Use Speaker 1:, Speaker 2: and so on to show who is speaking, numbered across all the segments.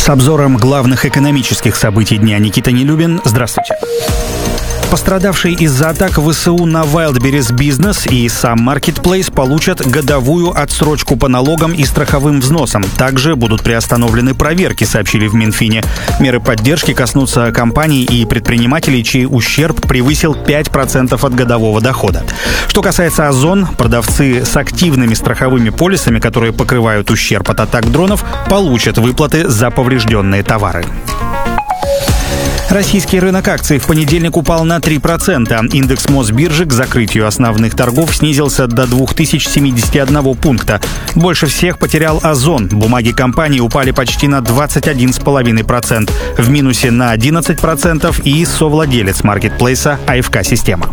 Speaker 1: С обзором главных экономических событий дня Никита Нелюбин. Здравствуйте. Пострадавшие из-за атак ВСУ на Wildberries бизнес и сам Marketplace получат годовую отсрочку по налогам и страховым взносам. Также будут приостановлены проверки, сообщили в Минфине. Меры поддержки коснутся компаний и предпринимателей, чей ущерб превысил 5% от годового дохода. Что касается Озон, продавцы с активными страховыми полисами, которые покрывают ущерб от атак дронов, получат выплаты за поврежденные товары. Российский рынок акций в понедельник упал на 3%. Индекс Мосбиржи к закрытию основных торгов снизился до 2071 пункта. Больше всех потерял Озон. Бумаги компании упали почти на 21,5%. В минусе на 11% и совладелец маркетплейса АФК Система.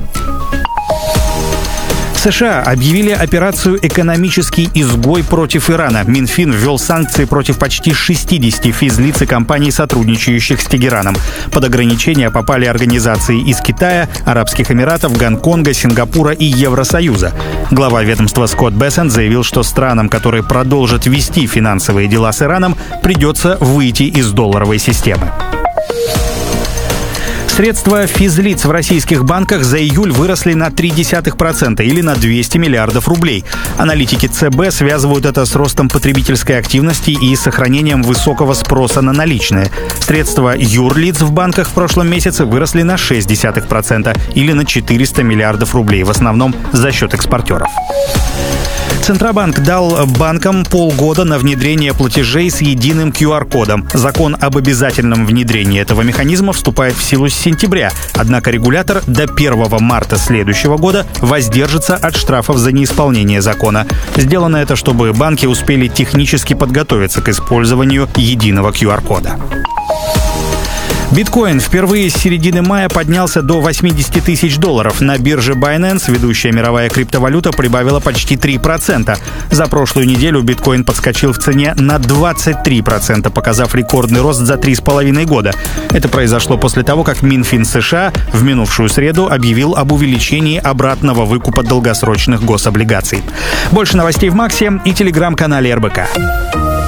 Speaker 1: США объявили операцию «Экономический изгой» против Ирана. Минфин ввел санкции против почти 60 физлиц и компаний, сотрудничающих с Тегераном. Под ограничения попали организации из Китая, Арабских Эмиратов, Гонконга, Сингапура и Евросоюза. Глава ведомства Скотт Бессент заявил, что странам, которые продолжат вести финансовые дела с Ираном, придется выйти из долларовой системы. Средства физлиц в российских банках за июль выросли на 0,3% или на 200 миллиардов рублей. Аналитики ЦБ связывают это с ростом потребительской активности и сохранением высокого спроса на наличные. Средства юрлиц в банках в прошлом месяце выросли на 0,6% или на 400 миллиардов рублей, в основном за счет экспортеров. Центробанк дал банкам полгода на внедрение платежей с единым QR-кодом. Закон об обязательном внедрении этого механизма вступает в силу с сентября. Однако регулятор до 1 марта следующего года воздержится от штрафов за неисполнение закона. Сделано это, чтобы банки успели технически подготовиться к использованию единого QR-кода. Биткоин впервые с середины мая поднялся до 80 тысяч долларов. На бирже Binance ведущая мировая криптовалюта прибавила почти 3%. За прошлую неделю биткоин подскочил в цене на 23%, показав рекордный рост за 3,5 года. Это произошло после того, как Минфин США в минувшую среду объявил об увеличении обратного выкупа долгосрочных гособлигаций. Больше новостей в Максе и телеграм-канале РБК.